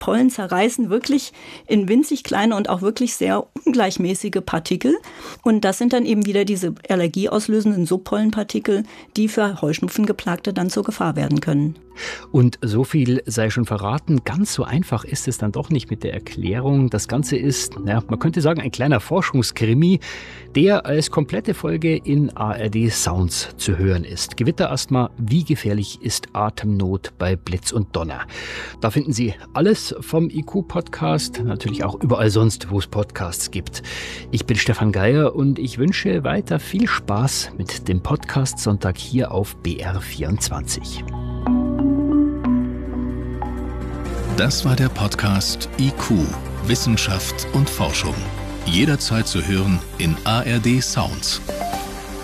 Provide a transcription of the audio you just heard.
Pollen zerreißen wirklich in winzig kleine und auch wirklich sehr ungleichmäßige Partikel. Und das sind dann eben wieder diese allergieauslösenden Subpollenpartikel, die für Heuschnupfengeplagte dann zur Gefahr werden können. Und so viel sei schon verraten, ganz so einfach ist es dann doch nicht mit der Erklärung. Das Ganze ist, man könnte sagen, ein kleiner Forschungskrimi, der als komplette Folge in ARD Sounds zu hören ist. Gewitterasthma, wie gefährlich ist Atemnot bei Blitz und Donner? Da finden Sie alles vom IQ-Podcast, natürlich auch überall sonst, wo es Podcasts gibt. Ich bin Stefan Geier und ich wünsche weiter viel Spaß mit dem Podcast Sonntag hier auf BR24. Das war der Podcast IQ, Wissenschaft und Forschung. Jederzeit zu hören in ARD Sounds.